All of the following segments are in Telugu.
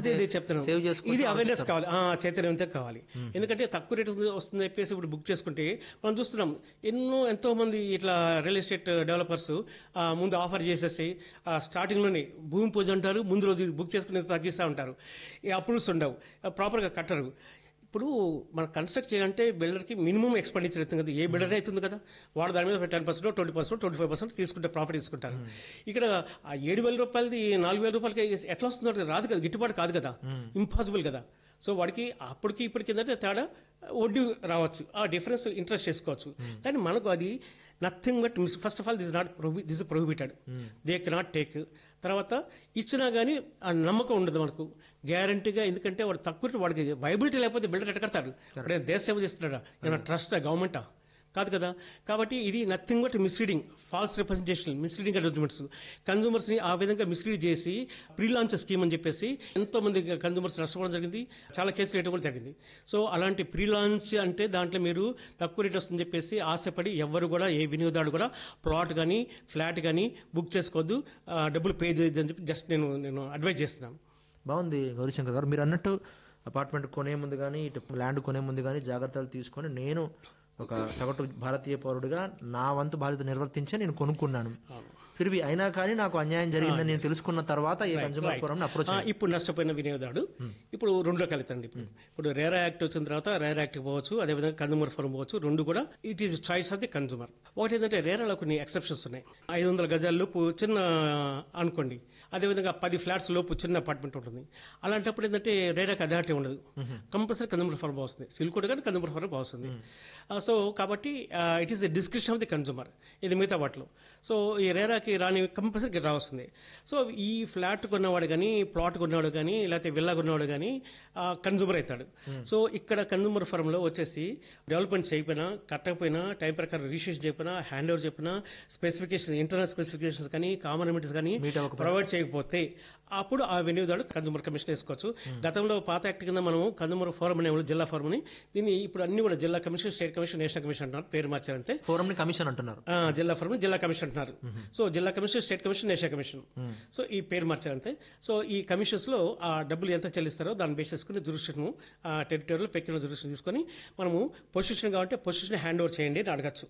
అదే చెప్తాను, సేవ్ చేసుకోవచ్చు. ఇది అవేర్నెస్ కావాలి, చైతన్యవంతం కావాలి. ఎందుకంటే తక్కువ రేట్ వస్తుంది చెప్పేసి ఇప్పుడు బుక్ చేసుకుంటే మనం చూస్తున్నాం ఎంతో మంది ఇట్లా రియల్ ఎస్టేట్ డెవలపర్స్ ముందు ఆఫర్ చేసేసి స్టార్టింగ్ లోనే భూమి పూజ అంటారు, ముందు రోజు బుక్ చేసుకుని తగ్గిస్తూ ఉంటారు, ఈ అప్రూవ్స్ ఉండవు, ప్రాపర్గా కట్టరు. ఇప్పుడు మనం కన్స్ట్రక్ట్ చేయాలంటే బిల్డర్కి మినిమం ఎక్స్పెండిచర్ అవుతుంది కదా, ఏ బిల్డర్ అవుతుంది కదా, వాడు దాని మీద 10%, 20%, 25% తీసుకుంటే ప్రాఫిట్ తీసుకుంటారు. ఇక్కడ ఆ 7,000 రూపాయలది 4,000 రూపాయలకి ఎట్లా వస్తుందో రాదు కదా, గిట్టుబాటు కాదు కదా, ఇంపాసిబుల్ కదా. సో వాడికి అప్పటికి ఇప్పటికి ఏంటంటే తేడా వడ్డీ రావచ్చు, ఆ డిఫరెన్స్ ఇంట్రెస్ట్ చేసుకోవచ్చు. కానీ మనకు అది nothing but first of all this prohibited, they cannot take. తర్వాత ఇచ్చినా కానీ ఆ నమ్మకం ఉండదు మనకు గ్యారంటీగా, ఎందుకంటే వాడు తక్కువ, వాడికి వైబిలిటీ లేకపోతే బిల్డర్ ఎట్ట కడతాడు, దేశ సేవ చేస్తున్నాడా, ఏమైనా ట్రస్టా, గవర్నమెంటా, కాదు కదా. కాబట్టి ఇది nothing but misleading, falls representation, misleading advertisements, consumers ని ఆ విధంగా మిస్లీడ్ చేసి ప్రీ లాంచ్ స్కీమ్ అని చెప్పేసి ఎంతో మంది కన్జ్యూమర్స్ నష్టపోవడం జరిగింది, చాలా కేసులు వేయడం కూడా జరిగింది. సో అలాంటి ప్రీ లాంచ్ అంటే దాంట్లో మీరు తక్కువ రేట్ వస్తుందని చెప్పేసి ఆశపడి ఎవరు కూడా, ఏ వినియోగదారుడు కూడా ప్లాట్ కానీ ఫ్లాట్ కానీ బుక్ చేసుకోవద్దు, డబ్బులు పే చేయొద్దు అని చెప్పి జస్ట్ నేను అడ్వైజ్ చేస్తున్నాను. బాగుంది గౌరీశంకర్ గారు, మీరు అన్నట్టు అపార్ట్మెంట్ కొనే ముందు కానీ ఇటు ల్యాండ్ కొనే ముందు కానీ జాగ్రత్తలు తీసుకొని, నేను ఒక సగటు భారతీయ పౌరుడిగా నా వంతు బాధ్యత నిర్వర్తించే నేను కొనుక్కున్నాను, ఫిర్వి అయినా కానీ నాకు అన్యాయం జరిగిందని నేను తెలుసుకున్న తర్వాత ఈ కన్జ్యూమర్ ఫోరం అప్రోచ్. ఇప్పుడు నష్టపోయిన వినియోగదారుడు ఇప్పుడు రెండు రకాలైతండి. ఇప్పుడు రేరా యాక్ట్ వచ్చిన తర్వాత రేరా యాక్ట్ పోవచ్చు, అదేవిధంగా కన్జ్యూమర్ ఫోరం పోవచ్చు, రెండు కూడా it is choice of the consumer. ఒకటి ఏంటంటే రేరాలో కొన్ని ఎక్సెప్షన్స్ ఉన్నాయి, 500 గజాల లోపు చిన్న అనుకోండి, అదేవిధంగా 10 ఫ్లాట్స్ లోపు చిన్న అపార్ట్మెంట్ ఉంటుంది. అలాంటప్పుడు ఏంటంటే రేరాకి అథారిటీ ఉండదు, కంపల్సరీ కన్జ్యూమర్ ఫోరం వస్తుంది, సిల్ కోడ్ కానీ కన్జ్యూమర్ ఫోరం వస్తుంది. సో కాబట్టి it is the description of the consumer, ఇది మిగతా వాటిలో. సో ఈ రేరాకి రాని కంపల్సరీ రావస్తుంది. సో ఈ ఫ్లాట్ కొన్నవాడు కానీ, ప్లాట్ కొన్నవాడు కానీ, లేకపోతే విల్లా కొన్నవాడు కానీ కన్జ్యూమర్ అవుతాడు. సో ఇక్కడ కన్జ్యూమర్ ఫర్మ్లో వచ్చేసి డెవలప్మెంట్ చేయకపోయినా, కట్టకపోయినా, టైం ప్రకారం రిజిస్ట్రేషన్ చేయకపోయినా, హ్యాండ్ ఓవర్ చెప్పినా, స్పెసిఫికేషన్ ఇంటర్నల్ స్పెసిఫికేషన్స్ కానీ, కామన్ అమిటీస్ కానీ ప్రొవైడ్ చేయకపోతే అప్పుడు ఆ వినియోగదారుడు కన్జ్యూమర్ కమిషన్ వేసుకోవచ్చు. గతంలో పాత యాక్ట్ కింద మనం కన్జ్యూమర్ ఫోరం అనే జిల్లా ఫోరం ని, దీన్ని ఇప్పుడు అన్ని కూడా జిల్లా commission, state commission, national commission అంటున్నారు, పేరు మార్చారంతే. ఫోరం ని కమిషన్ అంటున్నారు, జిల్లా ఫోరం జిల్లా కమిషన్ అంటున్నారు. సో జిల్లా commission, state commission, national commission, so ఈ పేరు మార్చారంతే. సో ఈ కమిషన్స్ లో ఆ డబ్బులు ఎంత చెల్లిస్తారో దాన్ని బేస్ చేసుకుని జురిస్డిక్షన్, టెరిటోరియల్ పెక్యులర్ జురిస్డిక్షన్ తీసుకొని మనము పొజిషన్ కావాలంటే పొజిషన్ హ్యాండ్ ఓవర్ చేయండి అని అడగచ్చు.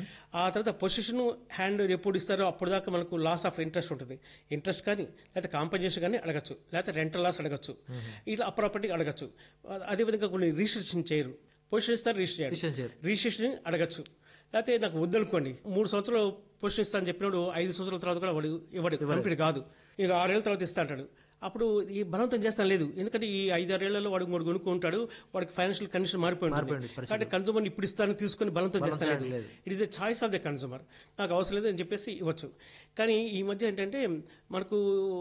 ఆ తర్వాత పొజిషన్ హ్యాండ్ ఓవర్ ఎప్పుడు ఇస్తారో అప్పుడు దాకా మనకు లాస్ ఆఫ్ ఇంట్రెస్ట్ ఉంటుంది, ఇంట్రెస్ట్ కానీ లేకపోతే కాంపెన్సేషన్ కానీ అడగచ్చు, లేకపోతే రెంటల్ లాస్ అడగచ్చు, ఇట్లా ప్రాపర్టీ అడగచ్చు. అదేవిధంగా కొన్ని రిజిస్ట్రేషన్ చేయరు, పొజిషన్ ఇస్తారు రిజిస్ట్రేషన్ అడగచ్చు. లేకపోతే నాకు వద్దనుకోండి 3 సంవత్సరాలు పొజిషన్ ఇస్తా అని చెప్పినప్పుడు 5 సంవత్సరాల తర్వాత కూడా వాడు ఇవ్వడు, కంప్లీట్ కాదు, ఇక 6 ఏళ్ళ తర్వాత ఇస్తా అంటాడు. అప్పుడు ఈ బలవంతం చేస్తాను లేదు, ఎందుకంటే ఈ 5-6 ఏళ్లలో వాడు మూడు కొనుక్కుంటాడు, వాడికి ఫైనాన్షియల్ కండిషన్ మారిపోయింది. కాబట్టి కన్జ్యూమర్ ఇప్పుడు ఇస్తాను తీసుకుని బలవంతం చేస్తాను లేదు, it is a choice of the consumer, నాకు అవసరం లేదు అని చెప్పేసి ఇవ్వచ్చు. కానీ ఈ మధ్య ఏంటంటే మనకు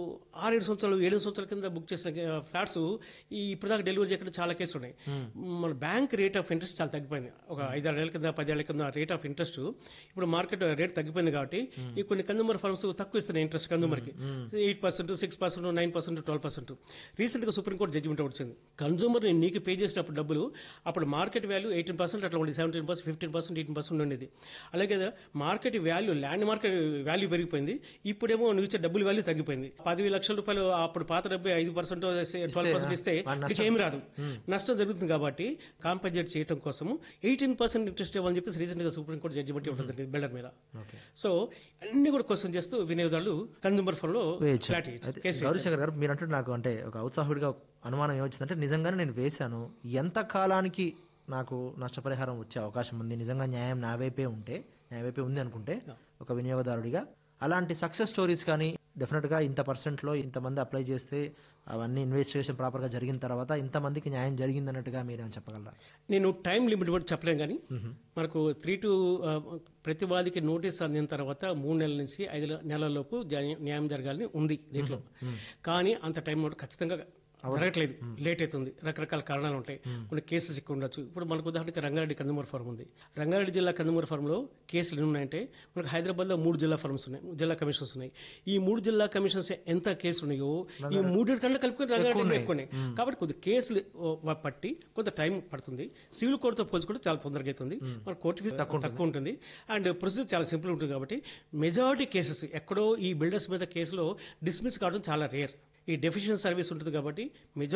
6-7 సంవత్సరాలు 7 సంవత్సరాల కింద బుక్ చేసిన ఫ్లాట్స్ ఇప్పుడు దాకా డెలివరీ చేయకుండా చాలా కేసులు ఉన్నాయి. మన బ్యాంక్ రేట్ ఆఫ్ ఇంట్రెస్ట్ చాలా తగ్గిపోయింది, ఒక 5-6 ఏళ్ల కింద 10 ఏళ్ల కింద రేట్ ఆఫ్ ఇంట్రెస్ట్ ఇప్పుడు మార్కెట్ రేట్ తగ్గిపోయింది. కాబట్టి ఈ కొన్ని కన్జ్యూమర్ ఫర్మ్స్ తక్కువ ఇస్తున్నాయి ఇంట్రెస్ట్ కన్జ్యూమర్ కి, 8%, 6%, 9%, 12%. రీసెంట్ గా సుప్రీంకోర్టు జడ్జిమెంట్ వచ్చింది, కన్జ్యూమర్ నీకు పే చేసినప్పుడు డబ్బులు అప్పుడు మార్కెట్ వాల్యూ 18% అట్లా ఉండేది, 17%, 15%, 18% ఉండేది. అలాగే market value, land market value పెరిగిపోయింది, ఇప్పుడేమో నువ్వు ఇచ్చే డబ్బుల వాల్యూ తగ్గిపోయింది. 10 లక్షల రూపాయలు అప్పుడు పాత డబ్బు 5%, 12% ఇస్తే ఏమి రాదు, నష్టం జరుగుతుంది. కాబట్టి కాంపెన్సేట్ చేయడం కోసం 18% ఇంట్రెస్ట్ ఇవ్వాలని చెప్పేసి రీసెంట్ గా సుప్రీంకోర్టు జడ్జిమెంట్ ఇవ్వడం జరిగింది బిల్డర్ మీద. సో అన్ని కూడా క్వశ్చన్ చేస్తూ వినియోగదారులు కన్జ్యూమర్ ఫోరం లో ఫ్లాట్ గౌరీశంకర్ గారు, మీరు అంటే నాకు అంటే ఒక ఉత్సాహుడిగా అనుమానం ఏమొచ్చిందంటే, నిజంగానే నేను వేశాను, ఎంత కాలానికి నాకు నష్టపరిహారం వచ్చే అవకాశం ఉంది, నిజంగా న్యాయం నా వైపే ఉంది అనుకుంటే ఒక వినియోగదారుడిగా, అలాంటి సక్సెస్ స్టోరీస్ కానీ డెఫినెట్ గా ఇంత % లో ఇంతమంది అప్లై చేస్తే అవన్నీ ఇన్వెస్టిగేషన్ ప్రాపర్ గా జరిగిన తర్వాత ఇంతమందికి న్యాయం జరిగింది అన్నట్టుగా మీరేమైనా చెప్పగలరా? నేను టైం లిమిట్ కూడా చెప్పలేను, కానీ మనకు 3 to ప్రతివాదికి నోటీస్ అందిన తర్వాత 3 నెలల నుంచి 5 నెలల లోపు న్యాయం జరగాలని ఉంది దీంట్లో. కానీ అంత టైం ఖచ్చితంగా జరగట్లేదు, లేట్ అవుతుంది, రకరకాల కారణాలు ఉంటాయి, కొన్ని కేసెస్ ఎక్కువ ఉండొచ్చు. ఇప్పుడు మనకు ఉదాహరణకి రంగారెడ్డి కన్జ్యూమర్ ఫోరం ఉంది, రంగారెడ్డి జిల్లా కన్జ్యూమర్ ఫోరంలో కేసులు ఎన్ని ఉన్నాయంటే, మనకు హైదరాబాద్ లో 3 జిల్లా ఫోరమ్స్ ఉన్నాయి, జిల్లా కమిషన్స్ ఉన్నాయి. ఈ 3 జిల్లా కమిషన్స్ ఎంత కేసులు ఉన్నాయో ఈ 3 కన్నా కలుపుకొని రంగారెడ్డి ఎక్కువ ఉన్నాయి. కాబట్టి కొద్ది కేసులు పట్టి కొంత టైం పడుతుంది, సివిల్ కోర్టుతో పోల్చుకుంటే చాలా తొందరగా అవుతుంది, మన కోర్టు ఫీజు తక్కువ ఉంటుంది, అండ్ ప్రొసీజర్ చాలా సింపుల్ ఉంటుంది. కాబట్టి మెజారిటీ కేసెస్ ఎక్కడో ఈ బిల్డర్స్ మీద కేసులో డిస్మిస్ కావడం చాలా రేర్. ఈ డెఫిషియన్ సర్వీస్ ఉంటుంది కాబట్టి